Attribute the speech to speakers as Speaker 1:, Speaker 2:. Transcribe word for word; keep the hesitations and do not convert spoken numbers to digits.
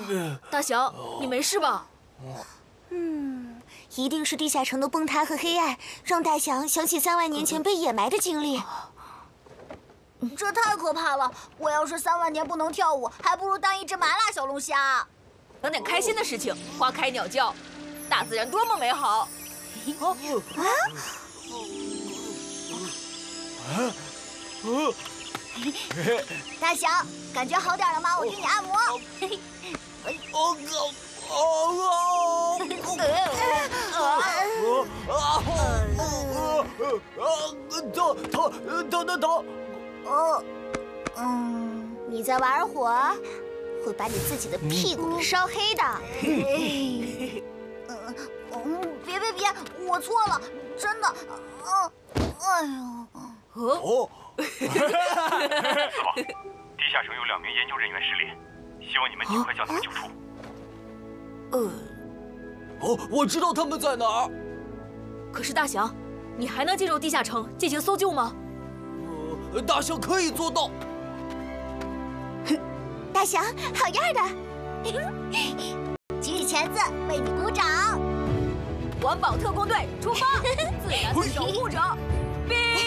Speaker 1: 大祥，你没事吧？
Speaker 2: 嗯，一定是地下城的崩塌和黑暗，让大祥想起三万年前被掩埋的经历。
Speaker 3: 这太可怕了！我要是三万年不能跳舞，还不如当一只麻辣小龙虾。
Speaker 1: 讲点开心的事情，花开鸟叫，大自然多么美好！
Speaker 2: 啊
Speaker 4: 啊！
Speaker 3: 大祥，感觉好点了吗？我给你按摩。
Speaker 4: 哦哦哦！疼疼疼疼疼！
Speaker 2: 哦，嗯，你再玩会儿，会把你自己的屁股给烧黑的。
Speaker 3: 嗯嗯，别别别，我错了，真的。嗯，哎呦。
Speaker 4: 哦。
Speaker 5: 四宝，地下城有两名研究人员失联，希望你们尽快将他们救出。
Speaker 1: 呃，
Speaker 4: 哦，我知道他们在哪儿。
Speaker 1: 可是大祥，你还能进入地下城进行搜救吗？
Speaker 4: 呃，大祥可以做到。
Speaker 2: 大祥，好样的！
Speaker 3: 举起钳子，为你鼓掌。
Speaker 1: 环保特工队出发，自然的守护者。